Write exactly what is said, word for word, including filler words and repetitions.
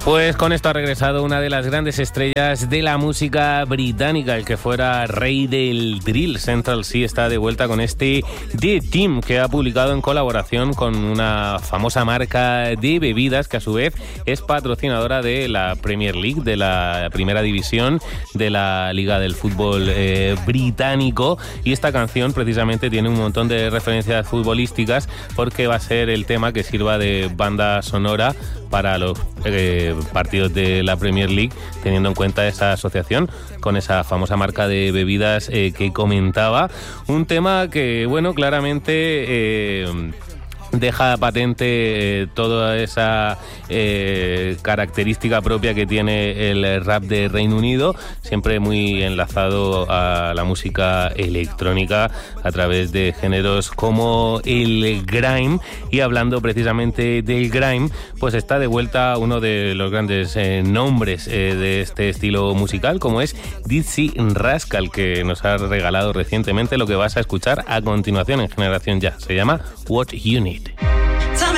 Pues con esto ha regresado una de las grandes estrellas de la música británica, el que fuera rey del drill. Central Cee está de vuelta con este The Team, que ha publicado en colaboración con una famosa marca de bebidas que a su vez es patrocinadora de la Premier League, de la primera división de la Liga del Fútbol eh, británico. Y esta canción precisamente tiene un montón de referencias futbolísticas porque va a ser el tema que sirva de banda sonora para los eh, partidos de la Premier League, teniendo en cuenta esa asociación con esa famosa marca de bebidas eh, que comentaba. Un tema que, bueno, claramente eh, deja patente eh, toda esa eh, característica propia que tiene el rap de Reino Unido, siempre muy enlazado a la música electrónica a través de géneros como el grime. Y hablando precisamente del grime, pues está de vuelta uno de los grandes eh, nombres eh, de este estilo musical, como es Dizzee Rascal, que nos ha regalado recientemente lo que vas a escuchar a continuación en Generación Ya. Se llama What You Need.